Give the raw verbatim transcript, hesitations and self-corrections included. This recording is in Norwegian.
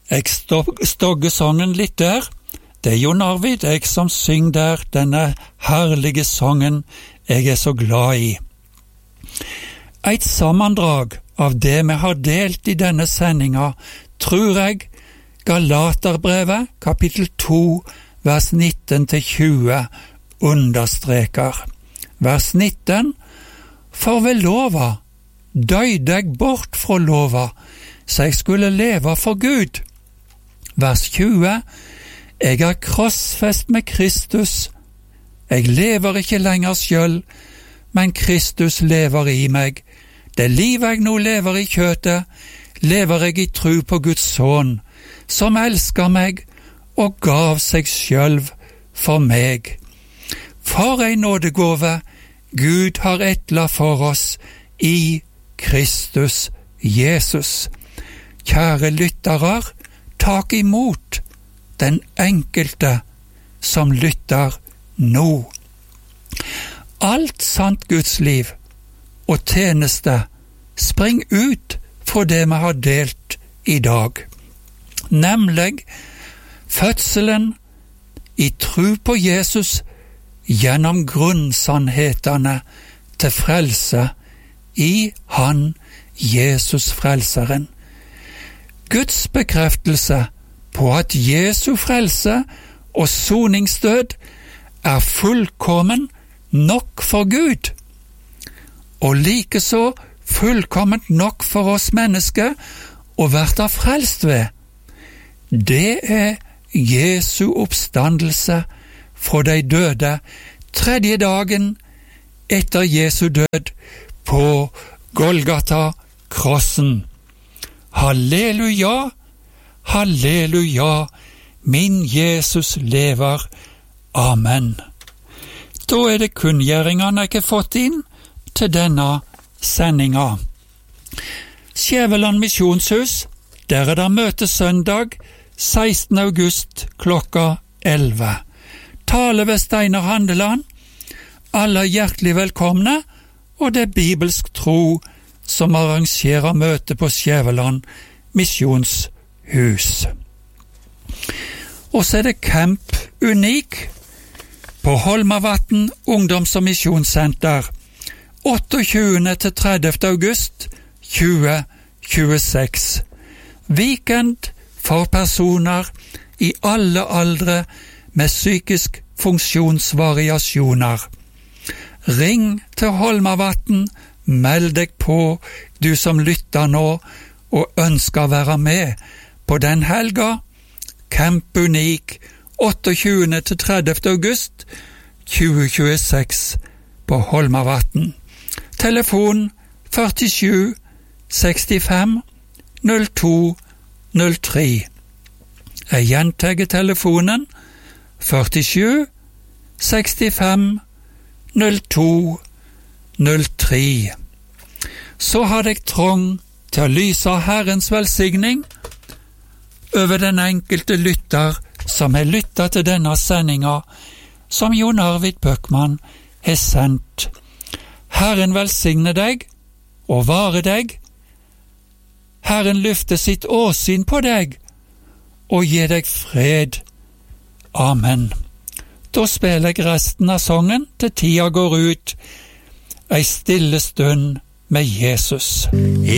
Jeg stogger sangen litt der. Det er Jon Arvid, jeg som synger der, denne herlige sangen jeg er så glad i. Et sammendrag av det vi har delt i denne sendinga, tror jeg Galaterbrevet, kapittel to, vers nitten til tjue, understreker. Vers nitten: For ved lova døde jeg bort fra lova, så jeg skulle leve for Gud. Vers tjue: Jeg er krossfest med Kristus. Jeg lever ikke lenger selv, men Kristus lever i meg. Det liv jeg nå lever i kjøtet, lever jeg i tro på Guds sønn, som elsker meg og gav seg selv for meg. For en nådegave Gud har etla for oss i Kristus Jesus. Kjære lyttere, tak imot den enkelte som lytter nå. Alt sant Guds liv og tjeneste spring ut fra det vi har delt i dag, nemlig fødselen i tro på Jesus gjennom grunnsannhetene til frelse i Han, Jesus frelseren. Guds bekreftelse på at Jesu frelse og soningsdød er fullkommen nok for Gud, og likeså fullkomment nok for oss mennesker å være frelst ved. Det er Jesu oppstandelse fra de døde tredje dagen etter Jesu død på Golgata-krossen. Halleluja, halleluja, min Jesus lever. Amen. Da er det kunngjøringene jeg har fått inn til denne sendinga. Skjæveland Misjonshus, der er det møte søndag sekstende august klokka elleve. Tale ved Steinar Handeland. Alle er hjertelig velkomne, og det er bibelsk tro som arrangerer møte på Skjæveland Misjonshus. Og så er det Camp Unik på Holmavatn ungdoms- og misjonssenter otteogtjugende til tredivte august tjue tjueseks. Weekend for personer i alle aldre med psykisk funksjonsvariasjoner. Ring til Holmavatn, meld deg på, du som lytter nå og ønsker å være med på den helga. Camp Unik otteogtjugende til tredivte august tjue tjueseks på Holmavatn. Telefon førtisju sekstifem null to null tre. Jeg gjentar telefonen førtisju sekstifem null to null tre. Så har jeg trong til å lyse Herrens velsigning over den enkelte lytter som har lyttet til denne sendinga som Jon Arvid Bøckmann har sendt. Herren velsigne deg og vare deg. Herren løfter sitt åsyn på deg og gir deg fred. Amen. Da spiller jeg resten av sangen til tida går ut, ei stille stund med Jesus.